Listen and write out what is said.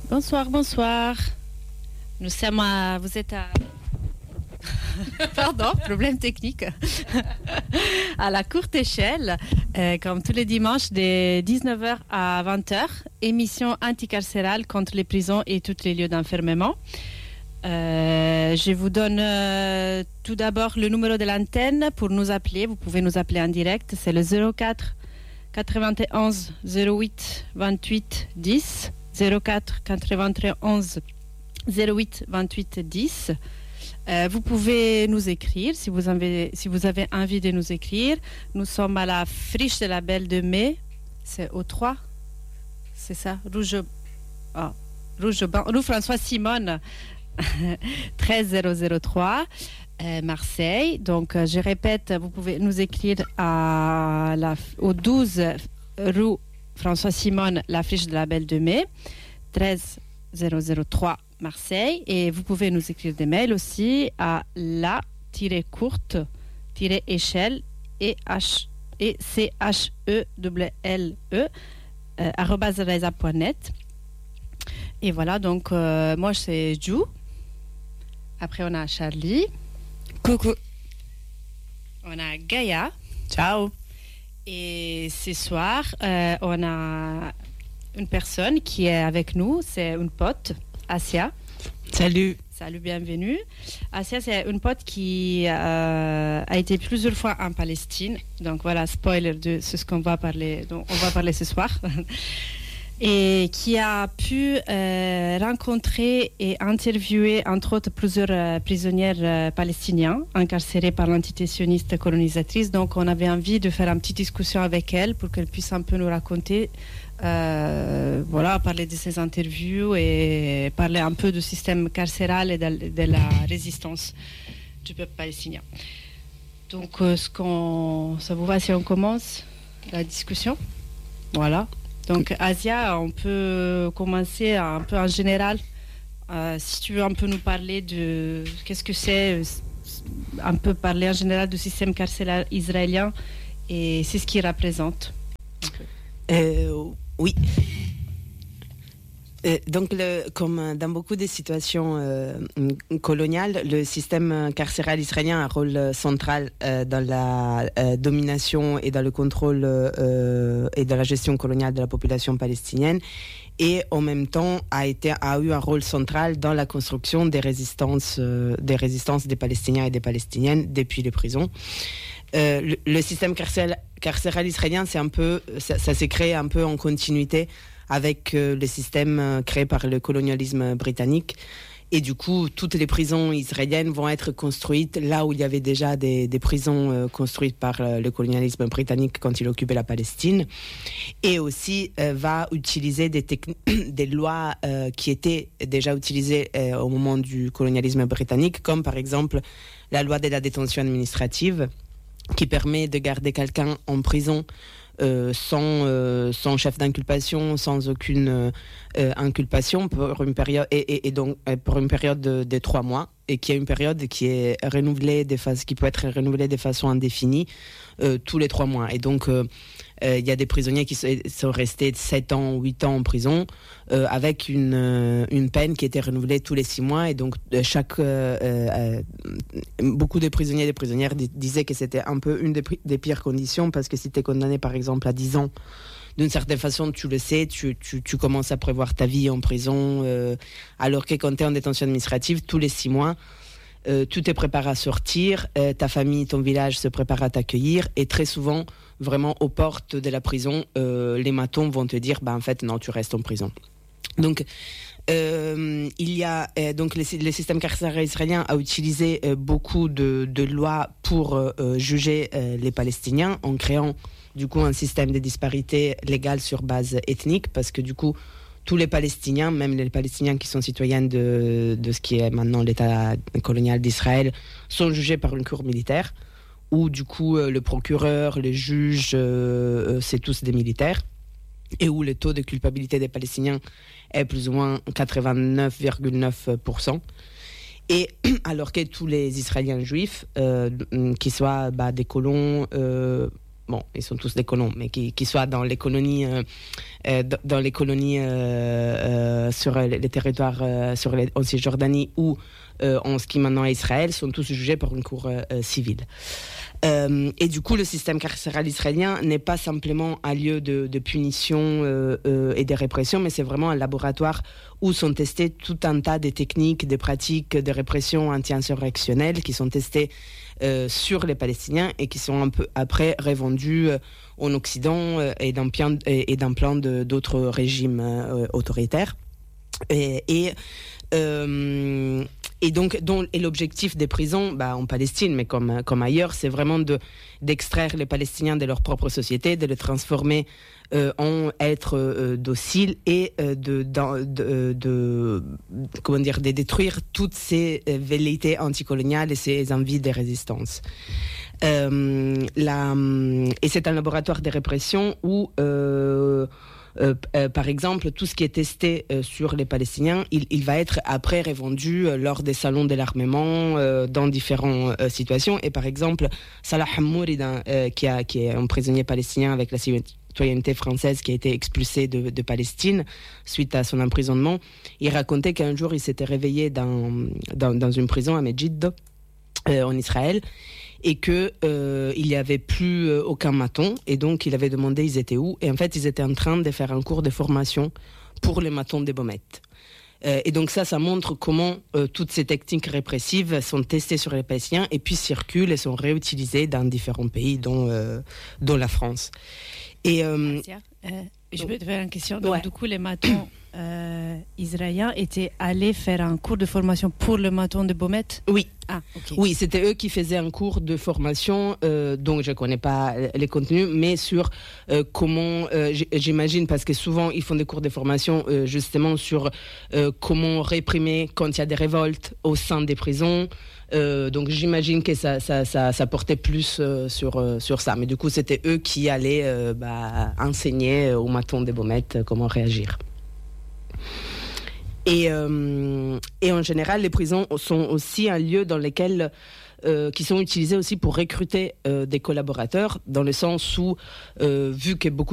Bonsoir, bonsoir. Nous sommes vous êtes à... Pardon, problème technique. À la courte échelle, comme tous les dimanches, de 19h à 20h, émission anticarcérale contre les prisons et tous les lieux d'enfermement. Je vous donne tout d'abord le numéro de l'antenne pour nous appeler. Vous pouvez nous appeler en direct. C'est le 04 91 08 28 10. 04 91 08 28 10. Vous pouvez nous écrire si vous avez envie de nous écrire. Nous sommes à la friche de la Belle de Mai. C'est au 3. C'est ça, rue François Simone 13003 Marseille. Donc je répète, vous pouvez nous écrire au 12 rue François Simone, la friche de la Belle de Mai 13003 Marseille, et vous pouvez nous écrire des mails aussi à la-courte-échelle et @reza.net. Et voilà, donc moi c'est Ju. Après on a Charlie. Coucou. On a Gaïa. Ciao. Et ce soir, on a une personne qui est avec nous, c'est une pote, Asia. Salut. Salut, bienvenue. Asia, c'est une pote qui a été plusieurs fois en Palestine. Donc voilà, spoiler de ce qu'on va parler, dont on va parler ce soir. Et qui a pu rencontrer et interviewer, entre autres, plusieurs prisonnières palestiniens incarcérés par l'entité sioniste colonisatrice. Donc, on avait envie de faire une petite discussion avec elle pour qu'elle puisse un peu nous raconter, parler de ses interviews et parler un peu du système carcéral et de la résistance du peuple palestinien. Donc, ça vous va si on commence la discussion? Voilà. Donc, Asia, on peut commencer un peu en général. Si tu veux un peu nous parler de qu'est-ce que c'est, un peu parler en général du système carcéral israélien et c'est ce qu'il représente. Oui. Donc, comme dans beaucoup de situations coloniales, le système carcéral israélien a un rôle central dans la domination et dans le contrôle et dans la gestion coloniale de la population palestinienne, et en même temps a eu un rôle central dans la construction des résistances des Palestiniens et des Palestiniennes depuis les prisons. Le système carcéral israélien, ça s'est créé un peu en continuité avec le système créé par le colonialisme britannique. Et du coup, toutes les prisons israéliennes vont être construites là où il y avait déjà des prisons construites par le colonialisme britannique quand il occupait la Palestine. Et aussi va utiliser des lois qui étaient déjà utilisées au moment du colonialisme britannique, comme par exemple la loi de la détention administrative, qui permet de garder quelqu'un en prison sans chef d'inculpation, sans aucune inculpation pour une période pour une période de 3 mois, et qui est une période qui est renouvelée qui peut être renouvelée de façon indéfinie tous les 3 mois. Et donc il y a des prisonniers qui sont restés 7 ans, 8 ans en prison avec une peine qui était renouvelée tous les 6 mois. Et donc beaucoup de prisonniers et de prisonnières disaient que c'était un peu une des pires conditions, parce que si tu es condamné par exemple à 10 ans, d'une certaine façon, tu le sais, tu commences à prévoir ta vie en prison, alors que quand tu es en détention administrative, tous les 6 mois, tu te prépares à sortir, ta famille, ton village se prépare à t'accueillir, et très souvent, vraiment aux portes de la prison, les matons vont te dire, en fait, non, tu restes en prison. Donc, il y a donc le système carcéral israélien a utilisé beaucoup de lois pour juger les Palestiniens, en créant du coup un système de disparité légale sur base ethnique, parce que du coup tous les Palestiniens, même les Palestiniens qui sont citoyens de ce qui est maintenant l'État colonial d'Israël, sont jugés par une cour militaire, où du coup le procureur, les juges, c'est tous des militaires, et où le taux de culpabilité des Palestiniens est plus ou moins 89,9%. Et alors que tous les Israéliens juifs, qui soient des colons bon, ils sont tous des colons, mais qui soient dans les colonies, sur les territoires, en Cisjordanie ou en ce qui maintenant est Israël, sont tous jugés par une cour civile. Et du coup, le système carcéral israélien n'est pas simplement un lieu de punition et de répression, mais c'est vraiment un laboratoire où sont testées tout un tas de techniques, de pratiques de répression anti-insurrectionnelle qui sont testées sur les Palestiniens et qui sont un peu après revendues en Occident et dans plein d'autres régimes autoritaires. Et donc, l'objectif des prisons, en Palestine, mais comme ailleurs, c'est vraiment d'extraire les Palestiniens de leur propre société, de les transformer en êtres dociles et de détruire toutes ces velléités anticoloniales et ces envies de résistance. Et c'est un laboratoire de répression où par exemple, tout ce qui est testé sur les Palestiniens, il va être après revendu lors des salons de l'armement dans différentes situations. Et par exemple, Salah Hammouri, qui est un prisonnier palestinien avec la citoyenneté française qui a été expulsé de Palestine suite à son emprisonnement, il racontait qu'un jour il s'était réveillé dans une prison à Medjid, en Israël, et que il n'y avait plus aucun maton, et donc il avait demandé ils étaient où, et en fait ils étaient en train de faire un cours de formation pour les matons des Baumettes. Et donc ça montre comment toutes ces techniques répressives sont testées sur les Palestiniens et puis circulent et sont réutilisées dans différents pays, dont la France. Et je peux te faire une question. Donc, du coup, les matons israéliens étaient allés faire un cours de formation pour le maton de Baumettes? Oui. Ah, okay. Oui, c'était eux qui faisaient un cours de formation, donc je ne connais pas les contenus, mais sur comment, j'imagine, parce que souvent ils font des cours de formation justement sur comment réprimer quand il y a des révoltes au sein des prisons. Donc j'imagine que ça portait plus sur ça. Mais du coup, c'était eux qui allaient enseigner aux matons des Baumettes comment réagir. Et en général, les prisons sont aussi un lieu dans lequel qui sont utilisés aussi pour recruter des collaborateurs, dans le sens où, vu que beaucoup